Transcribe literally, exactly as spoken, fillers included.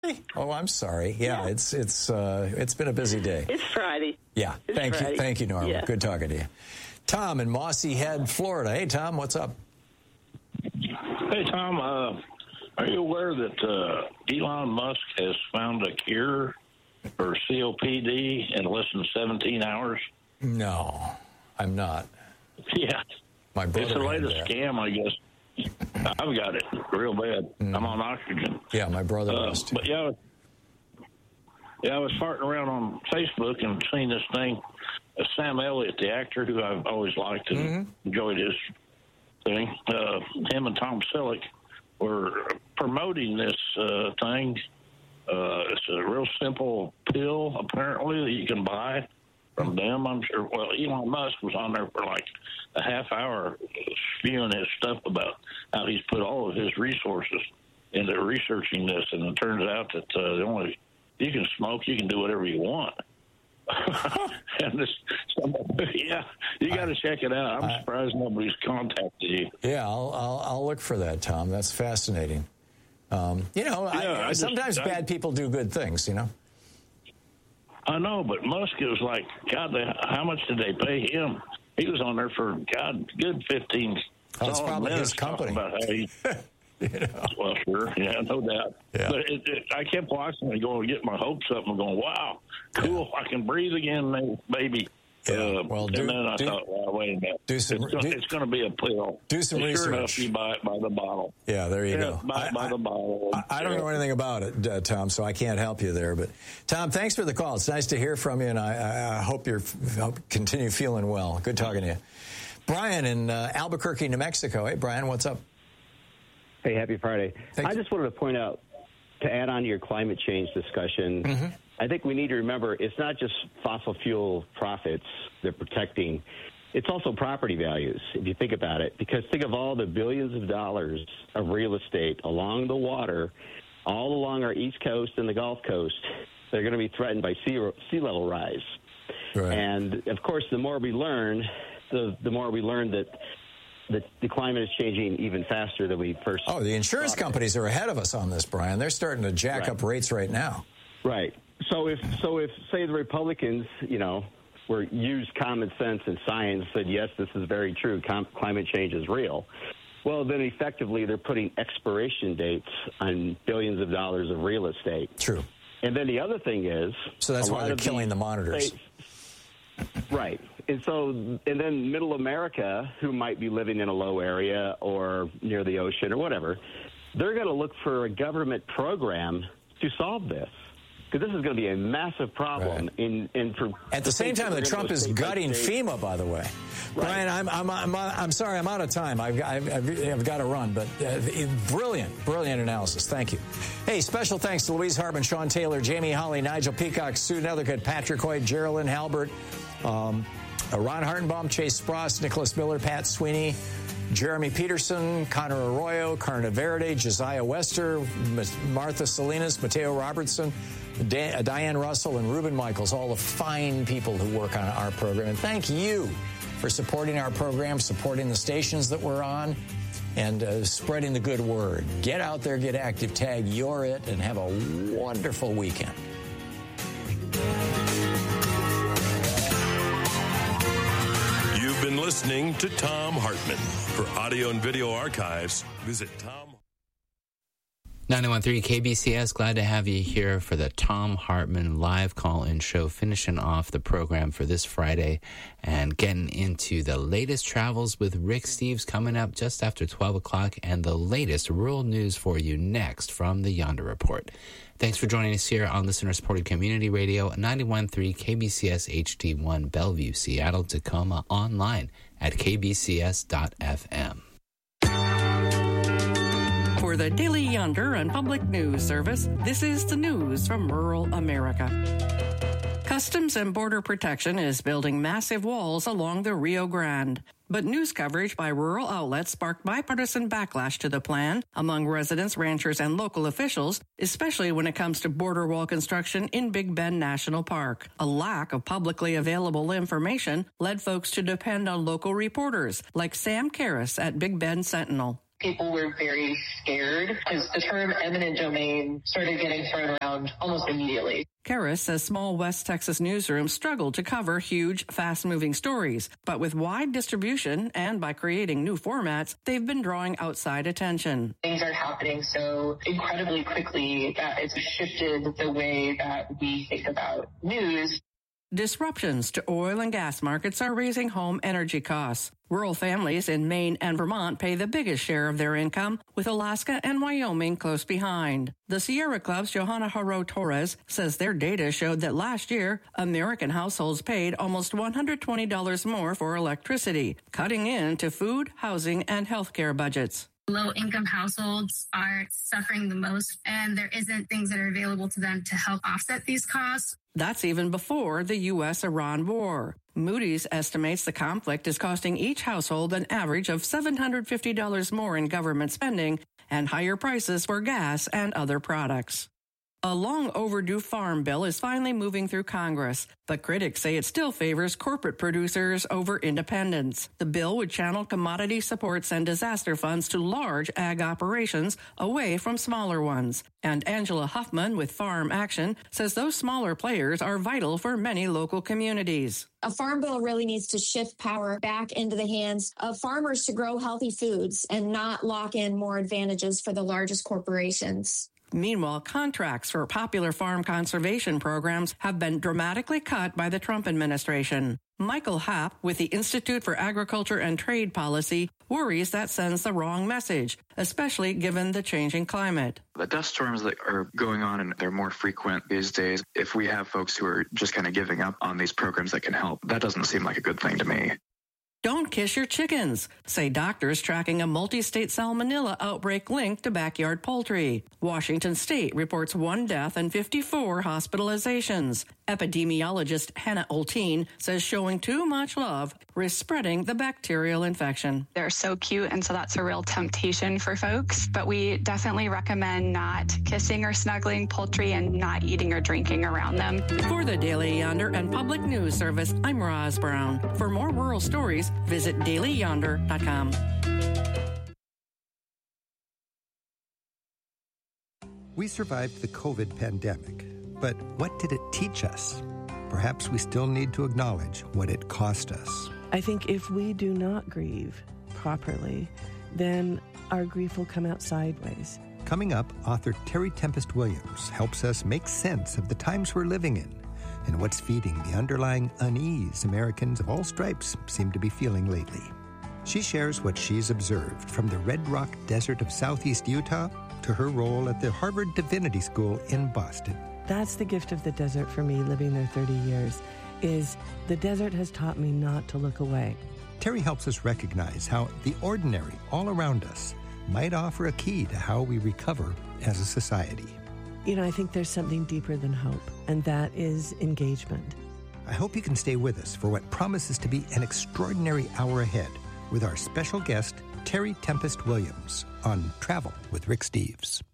Oh, I'm sorry. Yeah, yeah. it's it's uh, it's been a busy day. It's Friday. Yeah. It's thank Friday. you, thank you, Norma. Yeah. Good talking to you. Tom in Mossy Head, Florida. Hey, Tom, what's up? Hey, Tom. Uh, are you aware that uh, Elon Musk has found a cure for C O P D in less than seventeen hours? No, I'm not. Yeah. My brother It's the latest had that. scam, I guess. I've got it real bad. Mm. I'm on oxygen. Yeah, my brother uh, does too. But yeah, yeah, I was farting around on Facebook and seen this thing. Uh, Sam Elliott, the actor who I've always liked and mm-hmm. enjoyed his thing, uh, him and Tom Selleck were promoting this uh, thing. Uh, it's a real simple pill, apparently, that you can buy from them, I'm sure. Well, Elon Musk was on there for like a half hour spewing his stuff about how he's put all of his resources into researching this, and it turns out that uh, the only you can smoke, you can do whatever you want. and this, yeah, you got to check it out. I'm I, surprised nobody's contacted you. Yeah, I'll, I'll I'll look for that, Tom. That's fascinating. Um, you know, yeah, I, I sometimes just, bad I, people do good things. You know. I know, but Musk was like, God, they, how much did they pay him? He was on there for, God, good fifteen. Oh, it's probably his company. About how he, you know. Well, sure, yeah, no doubt. Yeah. But it, it, I kept watching and going, get my hopes up and going, wow, cool, yeah. I can breathe again, baby. Yeah. Uh, well, and do, then I do, thought, well, wait a minute. Do some, it's going to be a pill. Do some and research. Sure enough, you buy it by the bottle. Yeah, there you yeah, go. Buy it by I, the bottle. I, I don't know anything about it, uh, Tom, so I can't help you there. But, Tom, thanks for the call. It's nice to hear from you, and I, I hope you continue feeling well. Good talking to you. Brian in uh, Albuquerque, New Mexico. Hey, Brian, what's up? Hey, happy Friday. Thank I you. just wanted to point out, to add on to your climate change discussion, mm-hmm. I think we need to remember it's not just fossil fuel profits they're protecting. It's also property values, if you think about it. Because think of all the billions of dollars of real estate along the water, all along our East Coast and the Gulf Coast. They're going to be threatened by sea, sea level rise. Right. And, of course, the more we learn, the, the more we learn that the, the climate is changing even faster than we first Oh, the insurance companies are ahead of us on this, Brian. They're starting to jack right. up rates right now. Right. So if, so if, say, the Republicans, you know, were used common sense and science, said, yes, this is very true, Com- climate change is real, well, then effectively they're putting expiration dates on billions of dollars of real estate. True. And then the other thing is... So that's why they're killing the monitors. States, right. And so, and then middle America, who might be living in a low area or near the ocean or whatever, they're going to look for a government program to solve this. Because this is going to be a massive problem. Right. In, in for At the same time, that Trump is gutting FEMA, by the way. Right. Brian, I'm, I'm, I'm, I'm sorry, I'm out of time. I've, I've, I've got to run, but uh, brilliant, brilliant analysis. Thank you. Hey, special thanks to Louise Hartman, Sean Taylor, Jamie Holly, Nigel Peacock, Sue Nethercutt, Patrick Hoyt, Geraldine Halbert, um, Ron Hartenbaum, Chase Spross, Nicholas Miller, Pat Sweeney, Jeremy Peterson, Connor Arroyo, Carna Verde, Josiah Wester, Martha Salinas, Mateo Robertson, Dan, Diane Russell, and Ruben Michaels, all the fine people who work on our program. And thank you for supporting our program, supporting the stations that we're on, and uh, spreading the good word. Get out there, get active, tag You're It, and have a wonderful weekend. You've been listening to Thom Hartmann. For audio and video archives, visit Tom. ninety-one point three K B C S, glad to have you here for the Thom Hartmann live call-in show, finishing off the program for this Friday and getting into the latest travels with Rick Steves coming up just after twelve o'clock, and the latest rural news for you next from the Yonder Report. Thanks for joining us here on listener-supported community radio, ninety-one point three K B C S H D one, Bellevue, Seattle, Tacoma, online at k b c s dot f m. For the Daily Yonder and Public News Service, this is the news from rural America. Customs and Border Protection is building massive walls along the Rio Grande. But news coverage by rural outlets sparked bipartisan backlash to the plan among residents, ranchers, and local officials, especially when it comes to border wall construction in Big Bend National Park. A lack of publicly available information led folks to depend on local reporters like Sam Karras at Big Bend Sentinel. People were very scared because the term eminent domain started getting thrown around almost immediately. Karras says small West Texas newsrooms struggle to cover huge, fast-moving stories. But with wide distribution and by creating new formats, they've been drawing outside attention. Things are happening so incredibly quickly that it's shifted the way that we think about news. Disruptions to oil and gas markets are raising home energy costs. Rural families in Maine and Vermont pay the biggest share of their income, with Alaska and Wyoming close behind. The Sierra Club's Johanna Haro Torres says their data showed that last year, American households paid almost one hundred twenty dollars more for electricity, cutting into food, housing, and healthcare budgets. Low-income households are suffering the most, and there isn't things that are available to them to help offset these costs. That's even before the U S Iran war. Moody's estimates the conflict is costing each household an average of seven hundred fifty dollars more in government spending and higher prices for gas and other products. A long overdue farm bill is finally moving through Congress, but critics say it still favors corporate producers over independents. The bill would channel commodity supports and disaster funds to large ag operations away from smaller ones. And Angela Huffman with Farm Action says those smaller players are vital for many local communities. A farm bill really needs to shift power back into the hands of farmers to grow healthy foods and not lock in more advantages for the largest corporations. Meanwhile, contracts for popular farm conservation programs have been dramatically cut by the Trump administration. Michael Happ with the Institute for Agriculture and Trade Policy worries that sends the wrong message, especially given the changing climate. The dust storms that are going on, and they're more frequent these days. If we have folks who are just kind of giving up on these programs that can help, that doesn't seem like a good thing to me. Don't kiss your chickens, say doctors tracking a multi-state salmonella outbreak linked to backyard poultry. Washington State reports one death and fifty-four hospitalizations. Epidemiologist Hannah Olteen says showing too much love risks spreading the bacterial infection. They're so cute, and so that's a real temptation for folks, but we definitely recommend not kissing or snuggling poultry and not eating or drinking around them. For the Daily Yonder and Public News Service, I'm Roz Brown. For more rural stories, visit daily yonder dot com. We survived the COVID pandemic, but what did it teach us? Perhaps we still need to acknowledge what it cost us. I think if we do not grieve properly, then our grief will come out sideways. Coming up, author Terry Tempest Williams helps us make sense of the times we're living in and what's feeding the underlying unease Americans of all stripes seem to be feeling lately. She shares what she's observed from the Red Rock Desert of southeast Utah to her role at the Harvard Divinity School in Boston. That's the gift of the desert for me, living there thirty years, is the desert has taught me not to look away. Terry helps us recognize how the ordinary all around us might offer a key to how we recover as a society. You know, I think there's something deeper than hope, and that is engagement. I hope you can stay with us for what promises to be an extraordinary hour ahead with our special guest, Terry Tempest Williams, on Travel with Rick Steves.